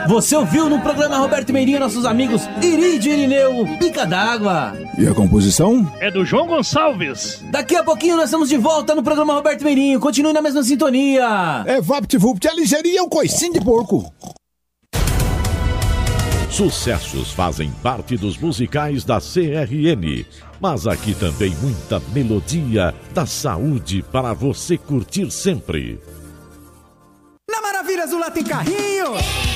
Você ouviu no programa Roberto Meirinho nossos amigos Irídio e Irineu, Pica d'Água. E a composição? É do João Gonçalves. Daqui a pouquinho nós estamos de volta no programa Roberto Meirinho. Continue na mesma sintonia. É VaptVupt, a ligeirinha é um coicinho de porco. Sucessos fazem parte dos musicais da CRN, mas aqui também muita melodia da saúde para você curtir sempre. Na Maravilhas do Lá tem carrinho!